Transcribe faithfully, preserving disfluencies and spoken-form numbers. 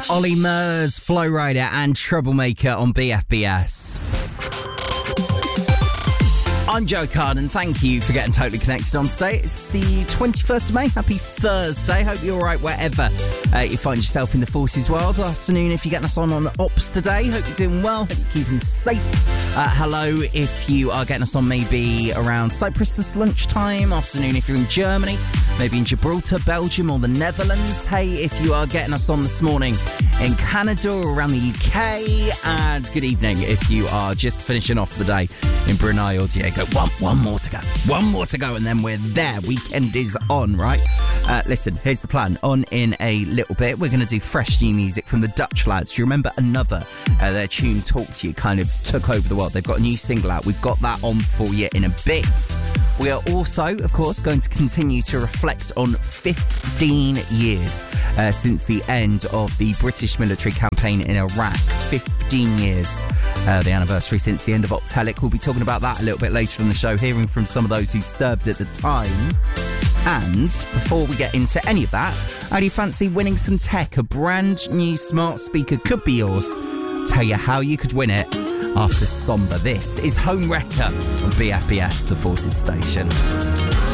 Ollie Murs, Flow Rider and Troublemaker on B F B S. I'm Joe Carden. Thank you for getting totally connected on today. It's the twenty-first of May. Happy Thursday. Hope you're all right wherever uh, you find yourself in the forces world. Afternoon if you're getting us on on Ops today. Hope you're doing well. Hope you're keeping safe. Uh, hello if you are getting us on maybe around Cyprus this lunchtime. Afternoon if you're in Germany. Maybe in Gibraltar, Belgium or the Netherlands. Hey, if you are getting us on this morning in Canada or around the U K. And good evening if you are just finishing off the day in Brunei or Diego. One, one more to go. One more to go and then we're there. Weekend is on, right? Uh, listen, here's the plan. On in a little bit, we're going to do fresh new music from the Dutch lads. Do you remember Another? Uh, their tune Talk To You kind of took over the world. They've got a new single out. We've got that on for you in a bit. We are also, of course, going to continue to reflect on fifteen years uh, since the end of the British military campaign in Iraq. fifteen years, uh, the anniversary since the end of Optelic. We'll be talking about that a little bit later in the show, hearing from some of those who served at the time. And before we get into any of that, how do you fancy winning some tech? A brand new smart speaker could be yours. Tell you how you could win it after Somber. This is Home Wrecker on B F B S, the Forces station.